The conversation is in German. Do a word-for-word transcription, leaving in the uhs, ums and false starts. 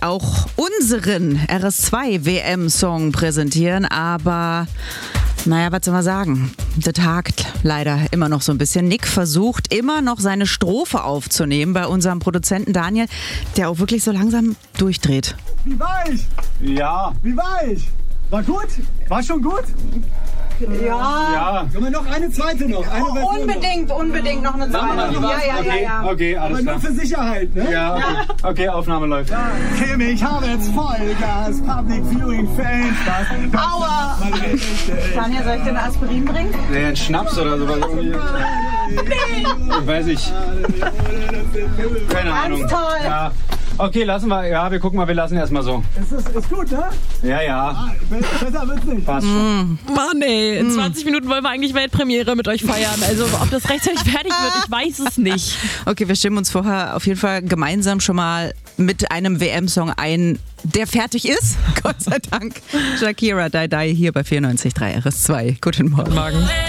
auch unseren R S zwei W M-Song präsentieren, aber naja, was soll man sagen? Das hakt leider immer noch so ein bisschen. Nick versucht immer noch seine Strophe aufzunehmen bei unserem Produzenten Daniel, der auch wirklich so langsam durchdreht. Wie war ich? Ja. Wie war ich? War gut? War schon gut? Ja. Ja. Können wir noch eine zweite noch? Eine Version Unbedingt, unbedingt noch eine zweite. Machen wir Ja, das? ja, okay, ja, ja. okay, alles Aber nur klar. für Sicherheit, ne? Ja, okay. Okay, Aufnahme läuft. Kim, ich habe jetzt Vollgas, Public Viewing, Fanspaß. Aua! Tanja, soll ich dir eine Aspirin bringen? Nee, ein Schnaps oder sowas irgendwie. Ich weiß nicht. Keine Ahnung. Ganz toll. Ja. Okay, lassen wir. Ja, wir gucken mal, wir lassen erstmal so. Ist, ist, ist gut, ne? Ja, ja. Ah, besser wird's nicht. Passt schon. Mann ey, in zwanzig Minuten wollen wir eigentlich Weltpremiere mit euch feiern. Also ob das rechtzeitig fertig wird, ich weiß es nicht. Okay, wir stimmen uns vorher auf jeden Fall gemeinsam schon mal mit einem W M-Song ein, der fertig ist. Gott sei Dank. Shakira, Die Die hier bei vierundneunzig Komma drei R S zwei. Guten Morgen. Morgen.